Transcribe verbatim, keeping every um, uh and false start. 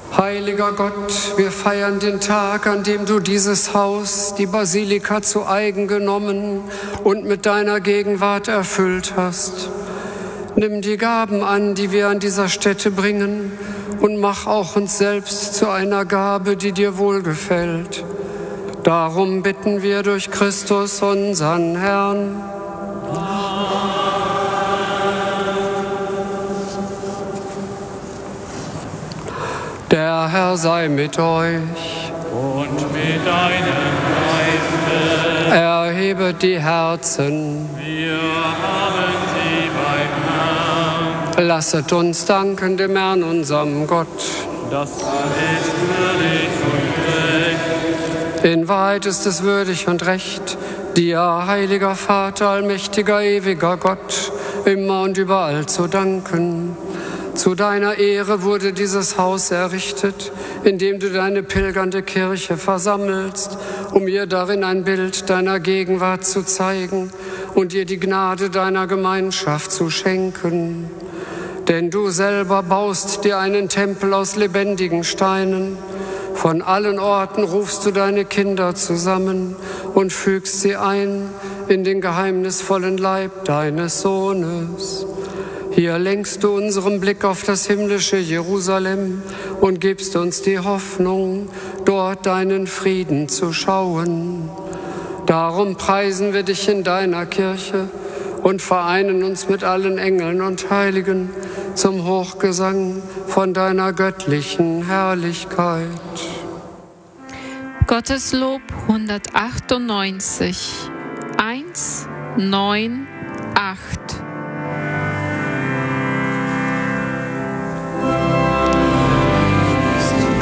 Heiliger Gott, wir feiern den Tag, an dem du dieses Haus, die Basilika, zu eigen genommen und mit deiner Gegenwart erfüllt hast. Nimm die Gaben an, die wir an dieser Stätte bringen, und mach auch uns selbst zu einer Gabe, die dir wohlgefällt. Darum bitten wir durch Christus, unseren Herrn. Der Herr sei mit euch. Und mit deinem Geiste. Erhebet die Herzen. Wir haben sie beim Herrn. Lasset uns danken dem Herrn, unserem Gott. Das ist würdig und recht. In Wahrheit ist es würdig und recht, dir, heiliger Vater, allmächtiger, ewiger Gott, immer und überall zu danken. Zu deiner Ehre wurde dieses Haus errichtet, in dem du deine pilgernde Kirche versammelst, um ihr darin ein Bild deiner Gegenwart zu zeigen und ihr die Gnade deiner Gemeinschaft zu schenken. Denn du selber baust dir einen Tempel aus lebendigen Steinen. Von allen Orten rufst du deine Kinder zusammen und fügst sie ein in den geheimnisvollen Leib deines Sohnes. Hier lenkst du unseren Blick auf das himmlische Jerusalem und gibst uns die Hoffnung, dort deinen Frieden zu schauen. Darum preisen wir dich in deiner Kirche und vereinen uns mit allen Engeln und Heiligen zum Hochgesang von deiner göttlichen Herrlichkeit. Gottes Lob hundertachtundneunzig, eins, neun, acht.